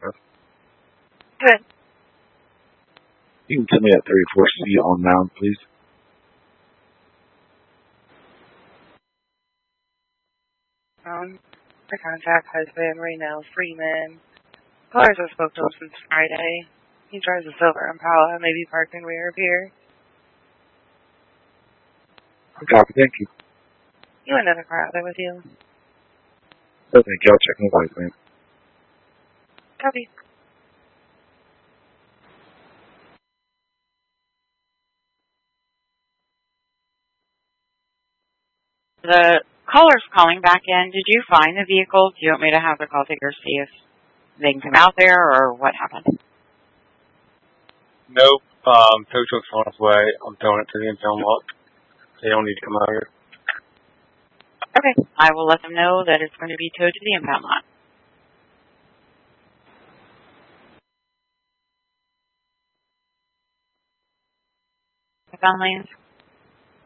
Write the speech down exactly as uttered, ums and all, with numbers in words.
Beth? Good. You can tell me that thirty-four C on mound, please. Um, the contact husband, Raynell Freeman. Callers have spoke to him since Friday. He drives a silver Impala, maybe parked in rear of here. Copy, thank you. You and another car out there with you. Oh, thank you. I'll check my lights, man. Copy. The caller's calling back in. Did you find the vehicle? Do you want me to have the call taker see if they can come out there, or what happened? Nope. Um, tow truck's on its way. I'm towing it to the impound lot. They don't need to come out here. Okay. I will let them know that it's going to be towed to the impound lot. Impound lanes.